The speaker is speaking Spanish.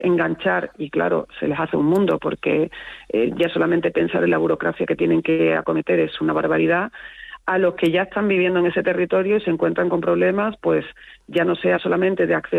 enganchar, y claro, se les hace un mundo, porque ya solamente pensar en la burocracia que tienen que acometer es una barbaridad. A los que ya están viviendo en ese territorio y se encuentran con problemas, pues ya no sea solamente de acceso